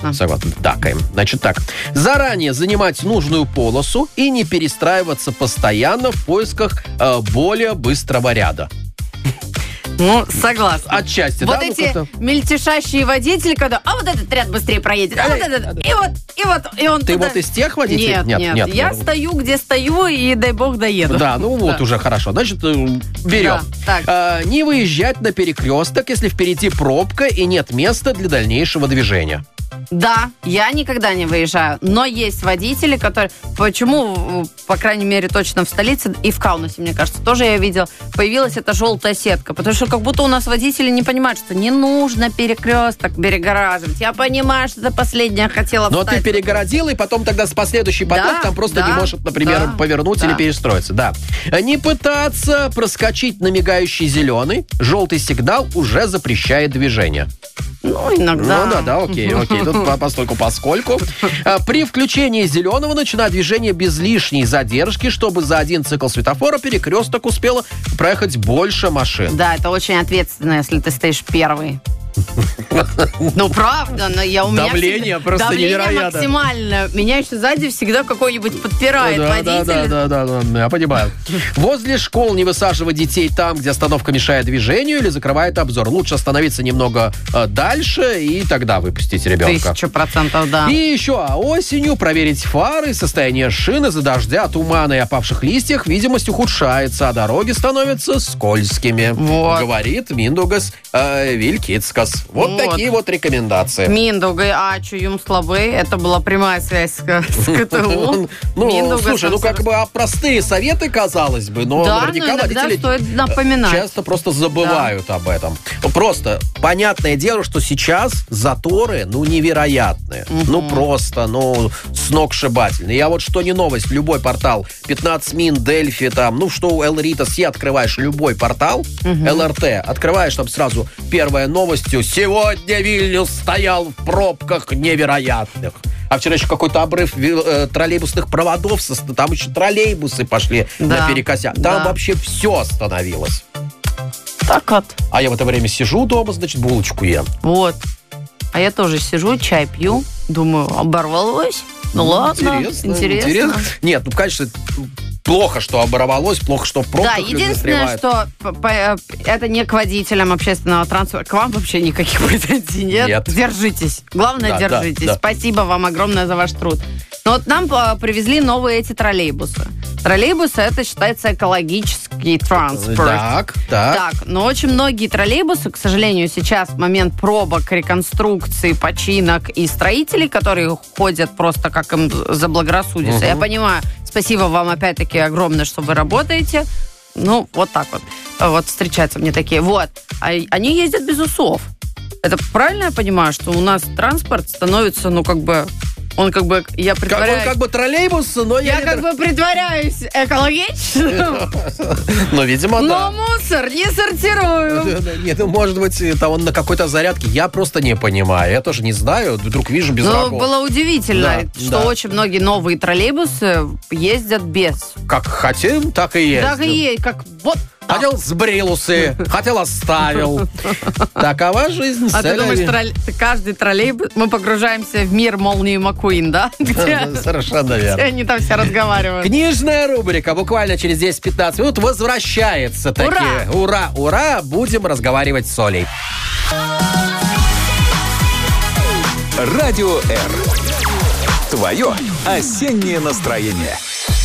Согласна. Такаем. Значит так. Заранее занимать нужную полосу и не перестраиваться постоянно в поисках более быстрого ряда. Ну, согласна. Отчасти, вот да? эти мельтешащие водители, когда, вот этот ряд быстрее проедет, вот этот, и он Ты туда... вот из тех водителей? Нет. Я стою, где стою, и дай бог доеду. Да, вот уже хорошо. Значит, берем. Так. Не выезжать на перекресток, если впереди пробка и нет места для дальнейшего движения. Да, я никогда не выезжаю, но есть водители, которые... Почему, по крайней мере, точно в столице и в Каунасе, мне кажется, тоже я видел, появилась эта желтая сетка, потому что как будто у нас водители не понимают, что не нужно перекресток перегораживать. Я понимаю, что это последняя хотела встать. Но ты перегородил, и потом тогда с последующий поток там просто не может, например, повернуть или перестроиться. Да. Не пытаться проскочить на мигающий зеленый. Желтый сигнал уже запрещает движение. Ну, иногда. Ну, да, окей. Тут поскольку. При включении зеленого начинает движение без лишней задержки, чтобы за один цикл светофора перекресток успело проехать больше машин. Да, это очень ответственно, если ты стоишь первый. Ну, правда, но у меня давление просто невероятно. Давление максимальное. Меня еще сзади всегда какой-нибудь подпирает водитель. Да, я понимаю. Возле школ не высаживать детей там, где остановка мешает движению или закрывает обзор. Лучше остановиться немного дальше и тогда выпустить ребенка. 1000%, да. И еще осенью проверить фары, состояние шин из-за дождя, тумана и опавших листьев. Видимость ухудшается, а дороги становятся скользкими. Говорит Миндугас Вилькицкас. Вот такие вот рекомендации. Миндугай, что юм слабы? Это была прямая связь с КТУ. Слушай, как бы простые советы, казалось бы, но наверняка водители стоит напоминать. Часто просто забывают об этом. Просто понятное дело, что сейчас заторы, невероятные. Просто, сногсшибательные. Я вот что не новость, любой портал, 15 Мин, Дельфи, что у Эл-Рита, все открываешь любой портал, ЛРТ, открываешь там сразу первая новость. Сегодня Вильнюс стоял в пробках невероятных. А вчера еще какой-то обрыв троллейбусных проводов, там еще троллейбусы пошли наперекосяк. Там вообще все остановилось. Так вот. А я в это время сижу дома, значит, булочку ем. Вот. А я тоже сижу, чай пью, думаю, оборвалось. Ну ладно, интересно. Нет, конечно, плохо, что оборвалось, плохо, что в пробках люди единственное, что это не к водителям общественного транспорта. К вам вообще никаких претензий нет. Держитесь. Главное, держитесь. Да. Спасибо вам огромное за ваш труд. Но вот нам привезли новые эти троллейбусы. Троллейбусы, это считается экологический транспорт. Так. Но очень многие троллейбусы, к сожалению, сейчас в момент пробок, реконструкции, починок и строителей, которые ходят просто как им заблагорассудится. Я понимаю, спасибо вам опять-таки огромное, что вы работаете. Вот так вот. Вот встречаются мне такие. Вот. А они ездят без усов. Это правильно я понимаю, что у нас транспорт становится, он я притворяюсь... Он троллейбус, но я притворяюсь экологичным. Видимо, но мусор не сортирую. Нет, может быть, он на какой-то зарядке. Я просто не понимаю. Я тоже не знаю. Вдруг вижу без рогов. Было удивительно, что очень многие новые троллейбусы ездят без. Как хотим, так и ездим. Так и есть. Хотел сбрил усы, хотел оставил. Такова жизнь. А ты думаешь, каждый троллейбус... Мы погружаемся в мир молнии Маккуин, да? Совершенно верно. Они там все разговаривают. Книжная рубрика буквально через 10-15 минут возвращается. Ура! Будем разговаривать с Олей. Радио R. Твое осеннее настроение.